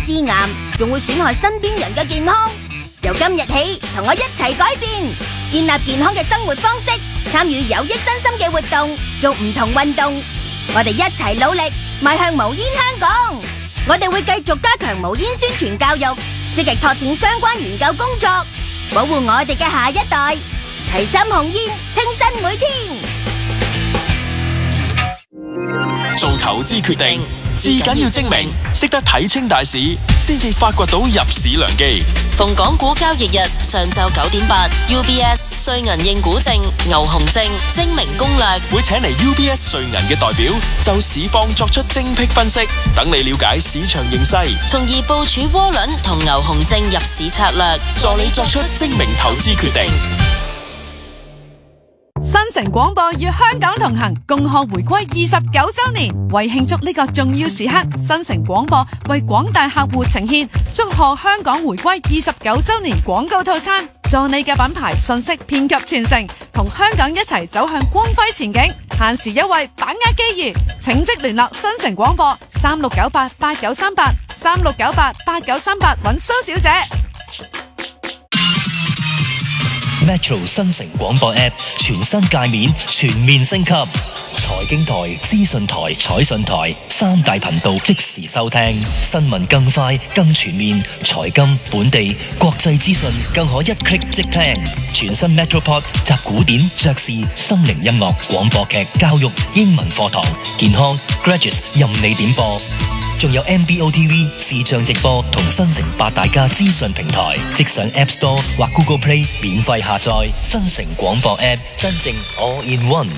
致癌，仲會損害身邊人嘅健康。由今日起，同我一齊改變，建立健康嘅生活方式，參與有益身心嘅活動，做唔同運動。我哋一齊努力，邁向無煙香港。我哋會繼續加強無煙宣傳教育，積極拓展相關研究工作，保護我哋嘅下一代。齊心控煙，清新每天。 做投資決定，至緊要精明，識得睇清大市，先至發掘到入市良機。 逢港股交易日上晝9點8 ，UBS 瑞銀應股證牛熊證精明攻略， 會請嚟 UBS 瑞銀嘅代表就市況作出精闢分析，等你了解市場形勢， 從而部署窩輪同牛熊證入市策略， 助你作出精明投資決定。 新城廣播與香港同行，共賀回歸29周年。為慶祝呢個重要時刻，新城廣播為廣大客戶呈現祝賀香港回歸29周年廣告套餐，助你嘅品牌信息遍及全城，同香港一齊走向光輝前景。限時優惠，把握機遇，請即聯絡新城廣播36988938 36988938揾蘇小姐。 Metro 新城廣播 App 全新界面全面升級，財經台、資訊台、彩訊台3大頻道即時收聽，新聞更快更全面，財金、本地、國際資訊更可一 click 即聽。全新 Metropod 集古典、爵士、心靈音樂、廣播劇、教育、英文課堂、健康、Graduates 任你點播。仲有 MBO TV 視像直播同新城8大家資訊平台，即上 App Store 或 Google Play 免費下載新城廣播 App， 真正 All in One。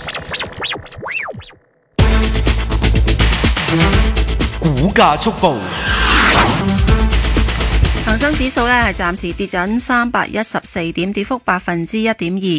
股價速報。 恒生指數係暫時跌緊314點，跌幅1.2%，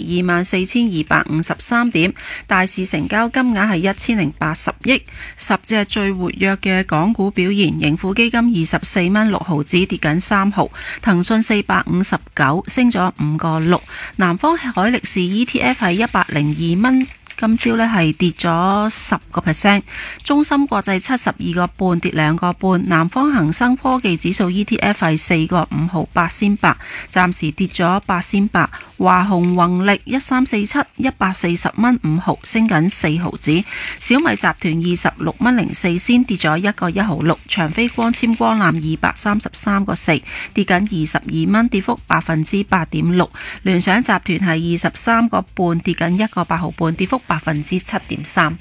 24,253點。大市成交金額係1080億。10隻最活躍嘅港股表現，盈富基金24蚊6毫子，跌緊3毫；騰訊459升咗5個6；南方海力士 ETF 係102蚊。今朝呢係跌咗10%，中芯國際72個半跌2個半，南方恒生科技指數 ETF 係4個5毫8仙8，暫時跌咗8仙8。華虹宏力1347 140蚊5毫，升緊4毫子。小米集團26蚊04仙，跌咗1個1毫6。長飛光纖光纜233個4，跌緊22蚊，跌幅8.6%。聯想集團係23個半，跌緊1個8毫半，跌幅7.3%。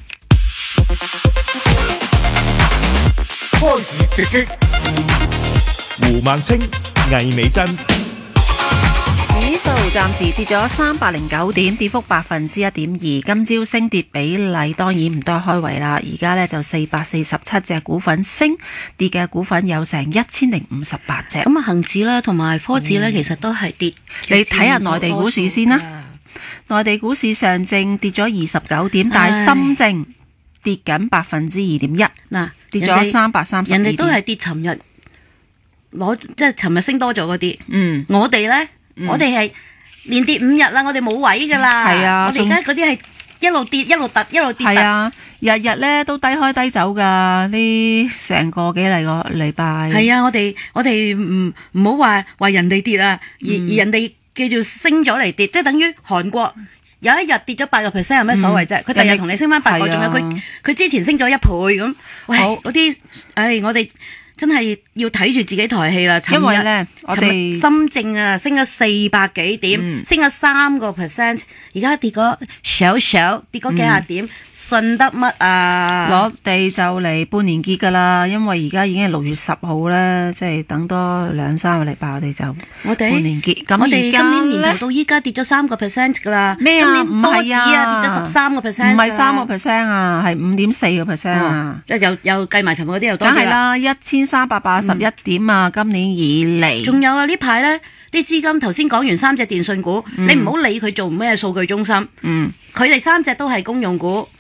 開市直擊，胡孟青、魏美珍。 指數暫時跌咗309點，跌幅1.2%。今朝升跌比例當然唔多開圍啦，而家呢就447隻股份升，跌嘅股份有成1058隻。 咁啊，恒指啦同埋科指呢，其實都係跌。 你睇下內地股市先啦。內地股市上證跌咗29點，但係深證跌緊2.1%。嗱，跌咗332點。 人哋都係跌，尋日即係尋日升多咗嗰啲。我哋呢，我哋係連跌5日啦，我哋冇位噶啦。 係啊， 我哋而家嗰啲係一路跌一路突，一路跌突。 係啊，日日咧都低開低走噶，呢成個幾個禮拜。 係啊，我哋唔好話人哋跌啊，而人哋叫做升咗嚟跌，即係等於韓國有一日跌咗8%，有咩所謂啫？佢第日同你升翻8個，仲有佢之前升咗1倍咁。喂，嗰啲我哋真係要睇住自己台戲啦。 因為咧，我哋深證啊升咗400幾點，升咗3%，而家跌咗少跌嗰幾廿點，信得乜啊？ 攞地就嚟半年結噶啦，因為而家已經係6月10號咧，即係等多2-3個禮拜，我哋就半年結。咁我哋今年年頭到依家跌咗3%噶啦。 咩啊？唔係啊，跌咗13%， 唔係3%啊，係5.4%啊。 即係又計埋尋日嗰啲又多啲啦。 梗係啦，1381點啊！今年以嚟， 仲有啊！呢排咧啲資金頭先講完3隻電信股，你唔好理佢做咩數據中心，佢哋3隻都係公用股，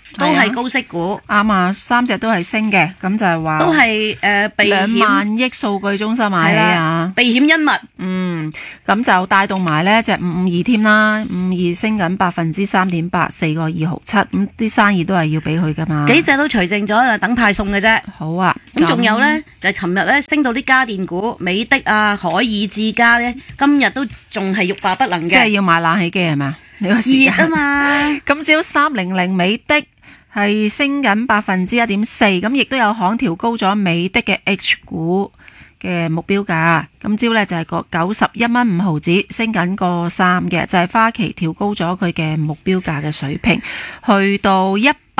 都係高息股， 啱啊，3隻都係升嘅，咁就係話都係避險 2萬億數據中心買起啊， 避險一物。 咁就帶動埋呢隻552添啦，552升緊3.8%， 4個2毫7，咁啲生意都係要俾佢噶嘛。 幾隻都除淨咗，等派送嘅啫。 好啊， 咁仲有呢，就係琴日呢升到啲家電股，美的啊、海爾智家呢，今日都仲係欲罷不能嘅。 即係要買冷氣機係咪？呢個時間熱啊嘛。 今朝300美的係升緊1.4%，咁亦都有行調高咗美的嘅 H 股嘅目標價。今朝呢就係個91蚊5毫子，升緊個3嘅，就係花旗調高咗佢嘅目標價嘅水平，去到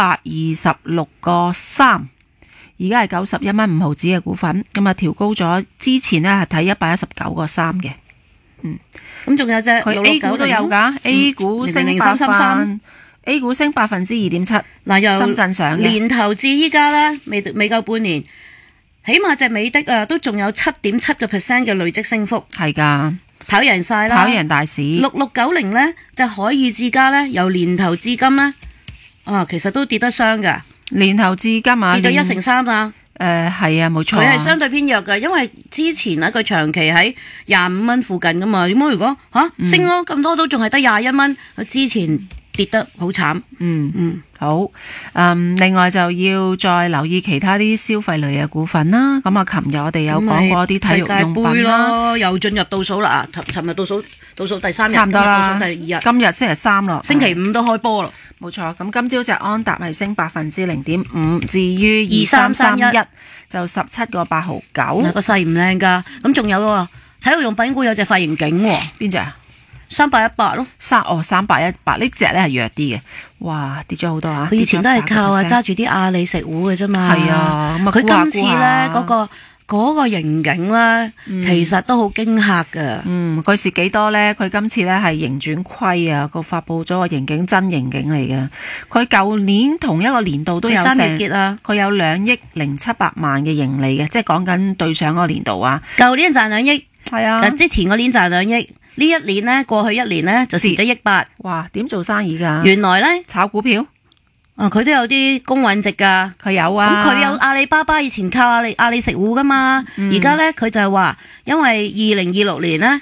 126個3。而家係91蚊5毫子嘅股份，咁啊調高咗，之前呢係睇119個3嘅。 咁仲有隻佢 A 股都有㗎，A 股升 0333 A 股升2.7%。 嗱，由深圳上嘅年頭至依家咧，未夠半年，起碼隻美的啊，都仲有7.7% 嘅累積升幅， 係㗎， 跑贏晒啦， 跑贏大市。 6690咧，隻海爾智家咧，由年頭至今咧，其實都跌得傷㗎， 年頭至今啊， 跌到1成3啊。 係啊，冇錯。 佢係相對偏弱嘅，因為之前咧佢長期喺25蚊附近噶嘛。點解如果升咗咁多都仲係得21蚊？佢之前跌得好慘。 好。另外就要再留意其他啲消費類嘅股份啦。咁啊，琴日我哋有講過啲體育用品啦， 又進入倒數啦。尋日倒數第3日， 差唔多啦。 今日倒數第2日， 今日星期3咯， 星期5都開波啦。 冇錯。咁今朝隻安踏係升0.5%，至於2331就17個8毫9。 個勢唔靚㗎。咁仲有喎，體育用品股有隻髮型警喎， 邊隻啊 ？318咯 ，318呢隻咧係弱啲嘅，哇跌咗好多啊！ 佢以前都係靠揸住啲阿里食糊嘅啫嘛。 係啊， 佢今次咧嗰個盈警咧，其實都好驚嚇㗎。 佢蝕幾多咧？佢今次咧係盈轉虧啊！個發佈咗個盈警真盈警嚟嘅。佢舊年同一個年度都有 3月結啊， 佢有2億0700萬嘅盈利嘅，即係講緊對上嗰個年度啊。 舊年賺2億， 係啊， 之前嗰年賺2億。呢一年呢，過去一年呢，就蝕咗1億8。 哇！點做生意㗎？ 原來呢， 炒股票， 佢都有啲公允值㗎。 佢有啊。 咁佢有阿里巴巴以前靠阿里食糊㗎嘛。而家呢，佢就係話，因為2026年呢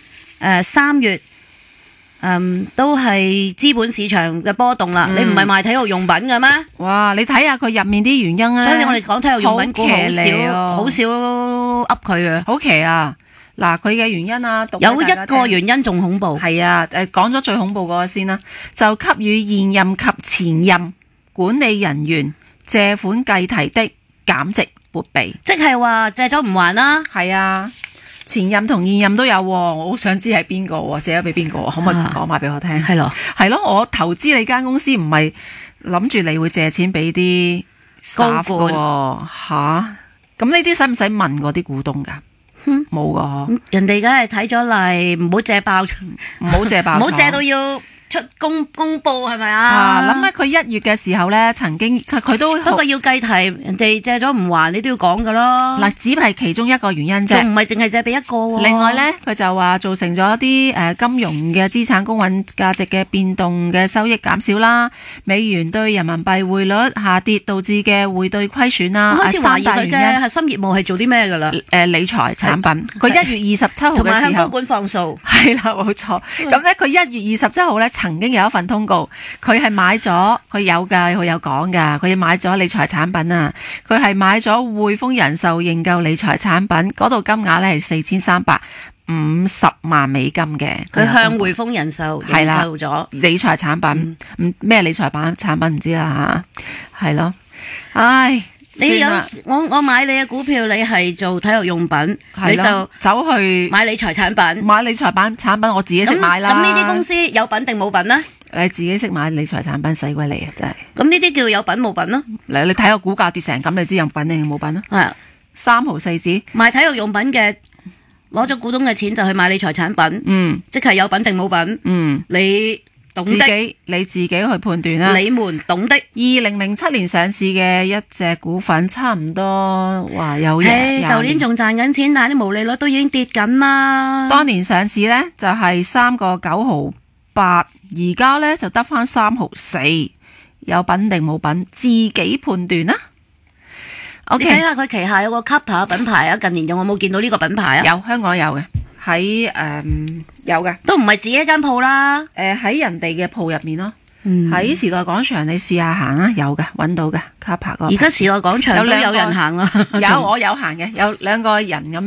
，3月，都係資本市場嘅波動啦。你唔係賣體育用品嘅咩？ 哇！你睇下佢入面啲原因啊。 所以我哋講體育用品股好少噏佢嘅， 好奇啊！嗱，佢嘅原因啊， 有一個原因仲恐怖， 係啊，講咗最恐怖嗰個先啦，就給予現任及前任管理人員借款計提的減值撥備， 即係話借咗唔還啦。 係啊，前任同現任都有，我好想知係邊個借咗俾邊個，可唔可以講埋俾我聽？ 係咯， 係咯，我投資你間公司唔係諗住你會借錢俾啲高管吓，咁呢啲使唔使問嗰啲股東㗎？冇噶， 人哋梗係睇咗嚟，唔好借爆， 唔好借爆， 唔好借到要出公佈係咪啊？ 諗下佢1月嘅時候咧，曾經佢都不過要計提，人哋借咗唔還，你都要講噶咯。 嗱，只係其中一個原因啫， 仲唔係淨係借俾一個喎。 另外咧，佢就話造成咗啲金融嘅資產公允價值嘅變動嘅收益減少啦，美元對人民幣匯率下跌導致嘅匯兌虧損啦。 我開始懷疑佢嘅核心業務係做啲咩噶啦？ 理財產品。佢1月27號嘅時候， 同埋向高管放數。 係啦，冇錯。咁咧，佢1月27號咧，曾經有一份通告，佢係買咗，佢有㗎，佢有講㗎，佢買咗理財產品啊，佢係買咗匯豐人壽認購理財產品，嗰度金額咧係4350萬美金嘅， 佢向匯豐人壽認購咗理財產品，咩理財產品唔知啦嚇，係咯，唉。 你有我買你嘅股票，你係做體育用品，你就走去買理財產品。 買理財產品，我自己識買啦。 咁呢啲公司有品定冇品呢？ 你自己識買理財產品，使鬼你啊！真係。 咁呢啲叫有品冇品咯？ 你睇個股價跌成咁，你知有品定冇品咯？ 係 3毫4子賣體育用品嘅，攞咗股東嘅錢就去買理財產品，即係有品定冇品，你懂得你自己去判斷啦。 你們懂得。 2007年上市嘅一隻股份，差唔多話有嘢。 舊年仲賺緊錢，但係啲毛利率都已經跌緊啦。 當年上市呢，就係3個9毫8，而家呢就得翻3毫4。 有品定冇品，自己判斷啦。 你睇下佢旗下有個 Kappa 品牌啊，近年有冇見到呢個品牌啊？ 有，香港有嘅，喺有嘅， 都唔係自己一間鋪啦。 喺人哋嘅鋪入面咯。喺時代廣場你試下行啦，有嘅，揾到嘅 Kappa 嗰個。 而家時代廣場都有人行啊。 有我有行嘅，有兩個人咁。